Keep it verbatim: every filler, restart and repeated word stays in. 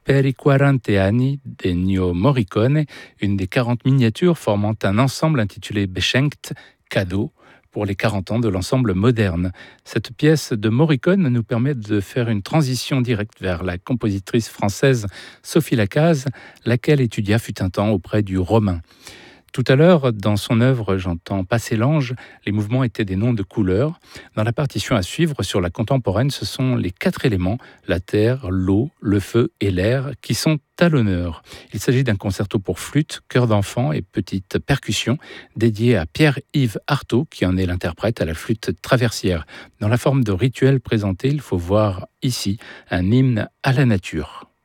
Per i quaranta anni d'Ennio Morricone, une des quarante miniatures formant un ensemble intitulé Beschenkt, cadeau, pour les quarante ans de l'ensemble moderne. Cette pièce de Morricone nous permet de faire une transition directe vers la compositrice française Sophie Lacaze, laquelle étudia fut un temps auprès du Romain. Tout à l'heure, dans son œuvre J'entends passer l'ange, les mouvements étaient des noms de couleurs. Dans la partition à suivre sur la contemporaine, ce sont les quatre éléments, la terre, l'eau, le feu et l'air, qui sont à l'honneur. Il s'agit d'un concerto pour flûte, chœur d'enfant et petite percussion, dédié à Pierre-Yves Artaud, qui en est l'interprète à la flûte traversière. Dans la forme de rituel présenté, il faut voir ici un hymne à la nature.